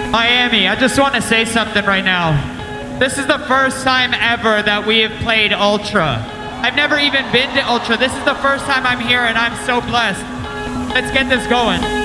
Miami, I just want to say something right now. This is the first time ever that we have played Ultra. I've never even been to Ultra. This is the first time I'm here and I'm so blessed. Let's get this going.